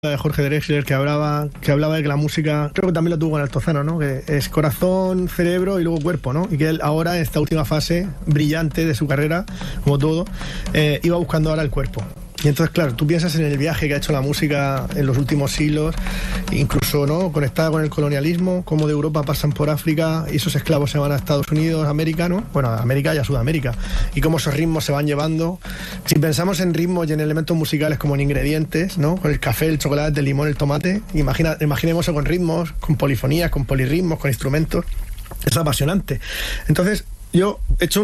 de Jorge Drexler que hablaba de que la música, creo que también lo tuvo con Altozano, ¿no? Que es corazón, cerebro y luego cuerpo, ¿no? Y que él ahora, en esta última fase brillante de su carrera, como todo, iba buscando ahora el cuerpo. Y entonces, claro, tú piensas en el viaje que ha hecho la música en los últimos siglos, incluso, ¿no?, conectada con el colonialismo, cómo de Europa pasan por África y esos esclavos se van a Estados Unidos, América, ¿no? Bueno, a América y a Sudamérica. Y cómo esos ritmos se van llevando. Si pensamos en ritmos y en elementos musicales como en ingredientes, ¿no? Con el café, el chocolate, el limón, el tomate, imaginemos eso con ritmos, con polifonías, con polirritmos, con instrumentos. Es apasionante. Entonces, yo he hecho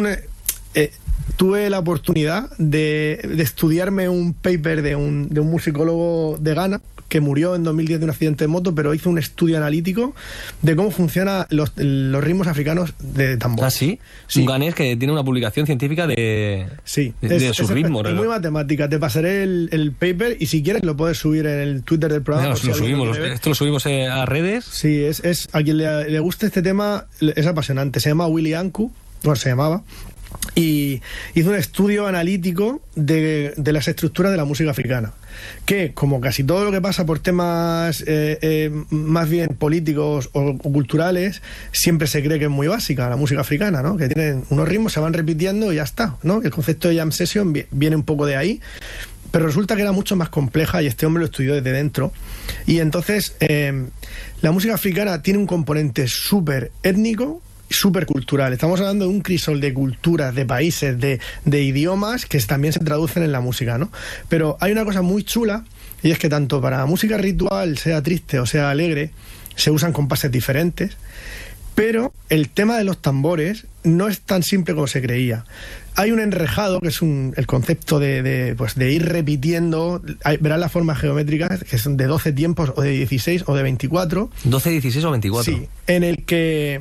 tuve la oportunidad de estudiarme un paper de un musicólogo de Ghana que murió en 2010 de un accidente de moto, pero hizo un estudio analítico de cómo funcionan los ritmos africanos de tambor. ¿Ah, sí? Sí. Un ganés que tiene una publicación científica de sus ritmos. Es muy matemática. Te pasaré el paper y si quieres lo puedes subir en el Twitter del programa. Esto lo subimos a redes. Sí, es a quien le guste este tema es apasionante. Se llama Willy Anku, bueno, se llamaba. Y hizo un estudio analítico de las estructuras de la música africana, que, como casi todo lo que pasa por temas más bien políticos o culturales, siempre se cree que es muy básica la música africana, ¿no? Que tienen unos ritmos, se van repitiendo y ya está, ¿no? El concepto de jam session viene un poco de ahí, pero resulta que era mucho más compleja y este hombre lo estudió desde dentro. Y entonces la música africana tiene un componente súper étnico, súper cultural. Estamos hablando de un crisol de culturas, de países, de idiomas que también se traducen en la música, ¿no? Pero hay una cosa muy chula, y es que tanto para música ritual, sea triste o sea alegre, se usan compases diferentes, pero el tema de los tambores no es tan simple como se creía. Hay un enrejado, que es el concepto de ir repitiendo. Verás las formas geométricas, que son de 12 tiempos, o de 16, o de 24. 12, 16 o 24. Sí, en el que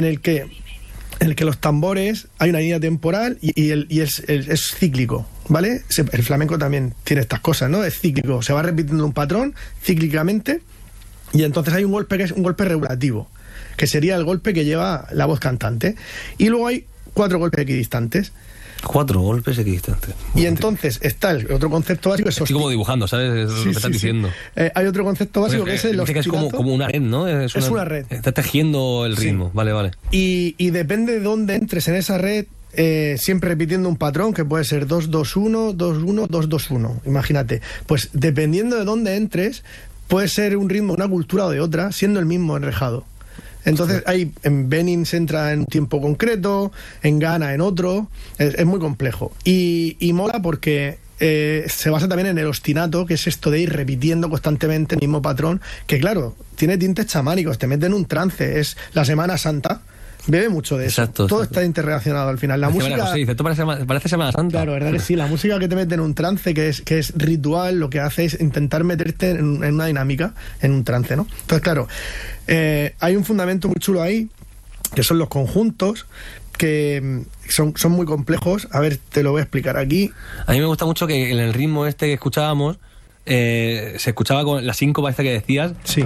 los tambores hay una línea temporal y es cíclico, ¿vale? El flamenco también tiene estas cosas, ¿no? Es cíclico, se va repitiendo un patrón cíclicamente y entonces hay un golpe que es un golpe regulativo, que sería el golpe que lleva la voz cantante. Y luego hay 4 golpes equidistantes. 4 golpes equidistantes. Y entonces está el otro concepto básico. Estoy como dibujando, ¿sabes? Es lo que estás diciendo. Hay otro concepto básico que es el que es como una red, ¿no? Es una red. Está tejiendo el ritmo. Sí. Vale. Y depende de dónde entres en esa red, siempre repitiendo un patrón que puede ser 2-2-1, 2-1, 2-2-1. Imagínate. Pues dependiendo de dónde entres, puede ser un ritmo de una cultura o de otra, siendo el mismo enrejado. Entonces en Benin se entra en un tiempo concreto, en Ghana en otro, es muy complejo y mola porque se basa también en el ostinato, que es esto de ir repitiendo constantemente el mismo patrón, que claro, tiene tintes chamánicos, te mete en un trance, es la Semana Santa, bebe mucho de eso. Todo está interrelacionado al final. La música... Sí, esto parece Semana Santa. Claro, verdad que sí. La música que te mete en un trance, que es ritual, lo que hace es intentar meterte en una dinámica, en un trance, ¿no? Entonces, claro, hay un fundamento muy chulo ahí, que son los conjuntos, que son muy complejos. A ver, te lo voy a explicar aquí. A mí me gusta mucho que en el ritmo este que escuchábamos, se escuchaba con la síncopa esta que decías. Sí.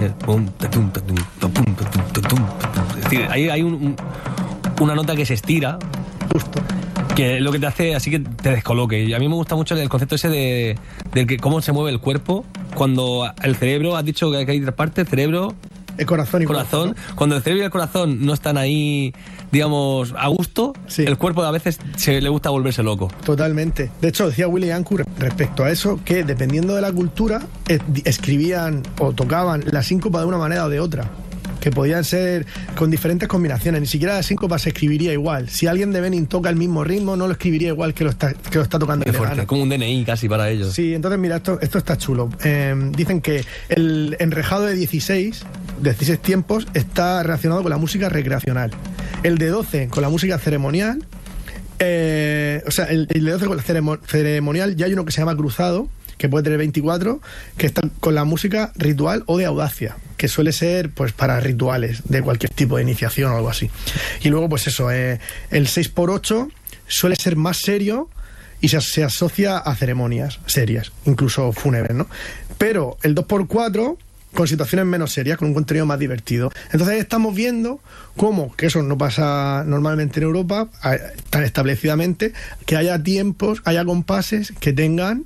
Es decir, hay una nota que se estira. Justo. Que es lo que te hace así que te descoloque. Y a mí me gusta mucho el concepto ese de que cómo se mueve el cuerpo cuando el cerebro, has dicho que hay 3 partes, cerebro... El corazón y corazón. ¿no? Cuando el cerebro y el corazón no están ahí, digamos, a gusto, sí, el cuerpo a veces le gusta volverse loco. Totalmente. De hecho, decía Willy Anku respecto a eso, que dependiendo de la cultura, escribían o tocaban la síncopa de una manera o de otra, que podían ser con diferentes combinaciones. Ni siquiera la síncopa se escribiría igual. Si alguien de Benin toca el mismo ritmo, no lo escribiría igual que lo está tocando. Es fuerte, como un DNI casi para ellos. Sí, entonces mira, esto está chulo. Dicen que el enrejado de 16 tiempos está relacionado con la música recreacional. El de 12 con la música ceremonial. El de 12 con la ceremonial, ya hay uno que se llama cruzado, que puede tener 24, que está con la música ritual o de audacia, que suele ser pues para rituales de cualquier tipo de iniciación o algo así. Y luego pues eso, el 6x8 suele ser más serio y se asocia a ceremonias serias, incluso fúnebres, ¿no? Pero el 2x4 con situaciones menos serias, con un contenido más divertido. Entonces estamos viendo cómo, que eso no pasa normalmente en Europa, tan establecidamente, que haya tiempos, haya compases que tengan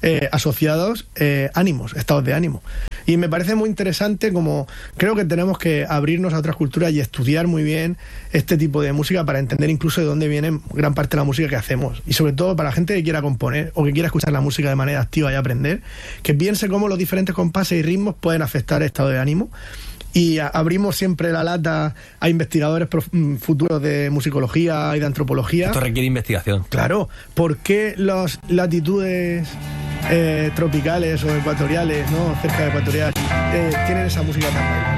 asociados ánimos, estados de ánimo. Y me parece muy interesante, como creo que tenemos que abrirnos a otras culturas y estudiar muy bien este tipo de música para entender incluso de dónde viene gran parte de la música que hacemos. Y sobre todo para la gente que quiera componer o que quiera escuchar la música de manera activa y aprender, que piense cómo los diferentes compases y ritmos pueden afectar el estado de ánimo. Y abrimos siempre la lata a investigadores futuros de musicología y de antropología. Esto requiere investigación. Claro, ¿por qué las latitudes tropicales o ecuatoriales, ¿no?, cerca de ecuatorial, tienen esa música tan bailable?